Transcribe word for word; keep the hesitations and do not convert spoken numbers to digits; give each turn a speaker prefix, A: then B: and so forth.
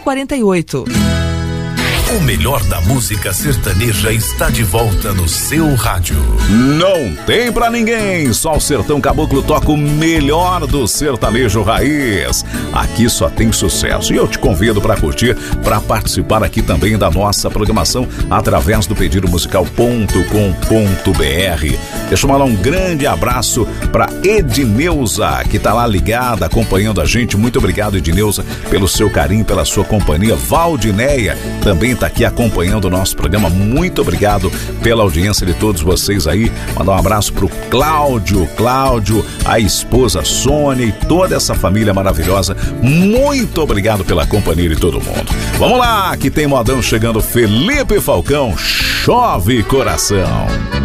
A: quarenta e oito.
B: O melhor da música sertaneja está de volta no seu rádio.
C: Não tem pra ninguém, só o Sertão Caboclo toca o melhor do sertanejo raiz. Aqui só tem sucesso e eu te convido para curtir, para participar aqui também da nossa programação através do pedido musical ponto com ponto br. Deixa eu mandar um grande abraço para Edneuza, que tá lá ligada, acompanhando a gente. Muito obrigado, Edneuza, pelo seu carinho, pela sua companhia. Valdineia também tá aqui acompanhando o nosso programa. Muito obrigado pela audiência de todos vocês aí. Mandar um abraço pro Cláudio, Cláudio, a esposa Sônia e toda essa família maravilhosa. Muito obrigado pela companhia de todo mundo. Vamos lá, que tem modão chegando. Felipe Falcão, Chove Coração.